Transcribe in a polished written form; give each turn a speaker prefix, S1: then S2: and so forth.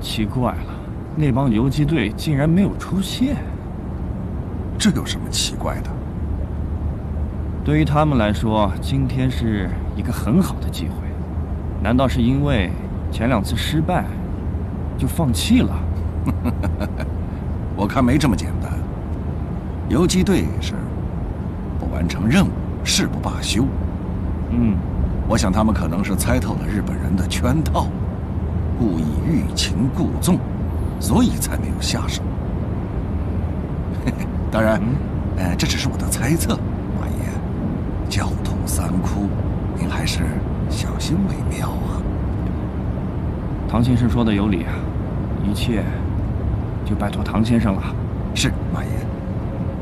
S1: 奇怪了，那帮游击队竟然没有出现。
S2: 这有什么奇怪的？
S1: 对于他们来说，今天是一个很好的机会。难道是因为前2次失败就放弃了？
S2: 我看没这么简单。游击队是不完成任务誓不罢休。我想他们可能是猜透了日本人的圈套，故意欲擒故纵，所以才没有下手。当然，这只是我的猜测，马爷。焦土3窟，您还是小心为妙啊。
S1: 唐先生说的有理啊，一切就拜托唐先生了。
S2: 是，马爷。